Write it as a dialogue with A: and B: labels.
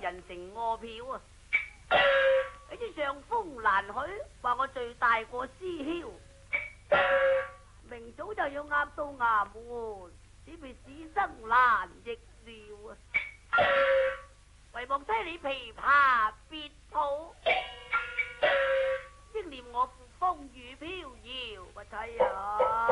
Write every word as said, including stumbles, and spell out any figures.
A: 人成餓殍啊！你啲上風難許，話我罪大過師梟，明早就要押到衙門，只被史生難逆料啊！唯望妻你琵琶別抱，應念我負風雨飄搖，我妻啊！